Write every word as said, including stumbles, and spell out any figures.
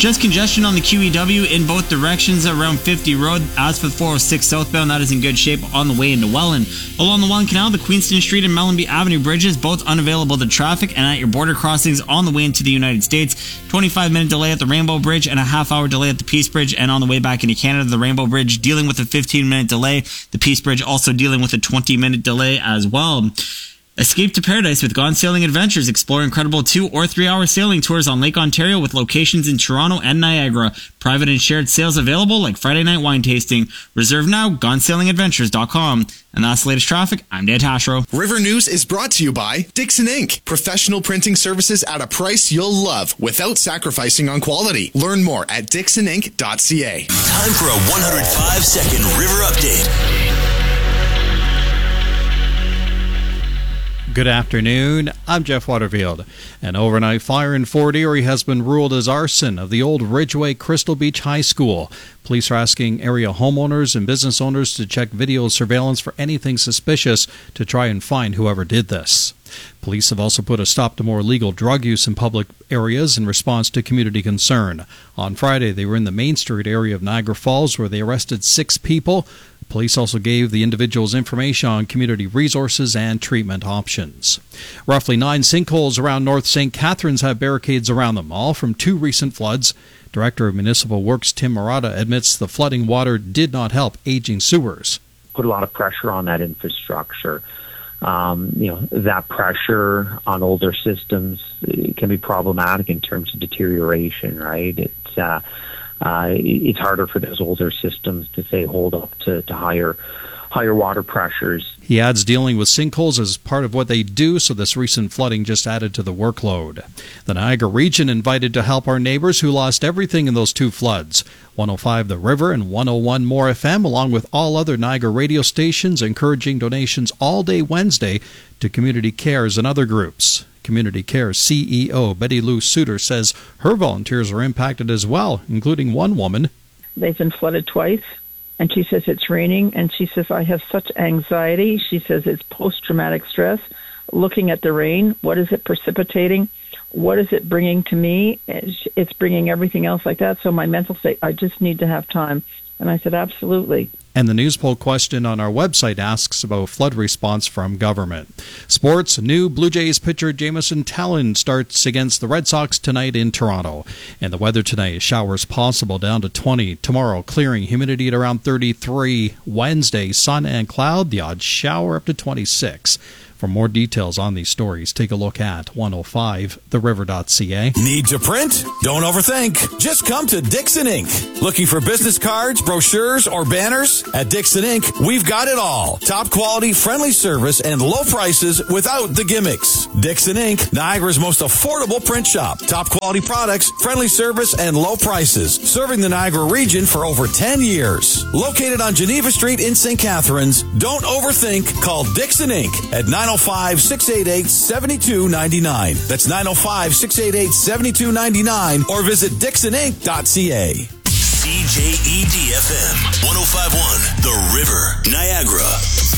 Just congestion on the Q E W in both directions around fifty Road. As for the four oh six southbound, that is in good shape on the way into Welland. Along the Welland Canal, the Queenston Street and Mellenby Avenue bridges, both unavailable to traffic, and at your border crossings on the way into the United States. twenty-five minute delay at the Rainbow Bridge and a half hour delay at the Peace Bridge, and on the way back into Canada, the Rainbow Bridge dealing with a fifteen minute delay. The Peace Bridge also dealing with a twenty minute delay as well. Escape to Paradise with Gone Sailing Adventures. Explore incredible two or three hour sailing tours on Lake Ontario with locations in Toronto and Niagara. Private and shared sales available like Friday night wine tasting. Reserve now, gone sailing adventures dot com. And that's the latest traffic. I'm Dan Tashro. River News is brought to you by Dixon Incorporated. Professional printing services at a price you'll love without sacrificing on quality. Learn more at dixon inc dot c a. Time for a one hundred five second River Update. Good afternoon, I'm Jeff Waterfield. An overnight fire in Fort Erie has been ruled as arson of the old Ridgeway Crystal Beach High School. Police are asking area homeowners and business owners to check video surveillance for anything suspicious to try and find whoever did this. Police have also put a stop to more illegal drug use in public areas in response to community concern. On Friday, they were in the Main Street area of Niagara Falls where they arrested six people. Police also gave the individuals information on community resources and treatment options. Roughly nine sinkholes around North Saint Catharines have barricades around them, all from two recent floods. Director of Municipal Works Tim Murata admits the flooding water did not help aging sewers. Put a lot of pressure on that infrastructure. Um, you know, that pressure on older systems can be problematic in terms of deterioration, right? It's uh, uh, it's harder for those older systems to say hold up to, to higher higher water pressures. He adds dealing with sinkholes is part of what they do, so this recent flooding just added to the workload. The Niagara region invited to help our neighbors who lost everything in those two floods. one oh five The River and one oh one More F M, along with all other Niagara radio stations, encouraging donations all day Wednesday to Community Cares and other groups. Community Cares C E O Betty Lou Suter says her volunteers are impacted as well, including one woman. They've been flooded twice. And she says it's raining, and she says, I have such anxiety. She says it's post-traumatic stress. Looking at the rain, what is it precipitating? What is it bringing to me? It's bringing everything else like that. So my mental state, I just need to have time. And I said, absolutely. And the news poll question on our website asks about flood response from government. Sports, new Blue Jays pitcher Jameson Taillon starts against the Red Sox tonight in Toronto. And the weather tonight, showers possible down to twenty. Tomorrow, clearing, humidity at around thirty-three. Wednesday, sun and cloud, the odd shower up to twenty-six. For more details on these stories, take a look at one oh five the river dot c a. Need to print? Don't overthink. Just come to Dixon Incorporated. Looking for business cards, brochures, or banners? At Dixon Incorporated, we've got it all. Top quality, friendly service, and low prices without the gimmicks. Dixon Incorporated, Niagara's most affordable print shop. Top quality products, friendly service, and low prices. Serving the Niagara region for over ten years. Located on Geneva Street in Saint Catharines, don't overthink. Call Dixon Incorporated at nine oh five, six eight eight, seven two nine nine. That's nine oh five, six eight eight, seven two nine nine, or visit dixon inc dot c a. C J E D F M one oh five point one The River, Niagara.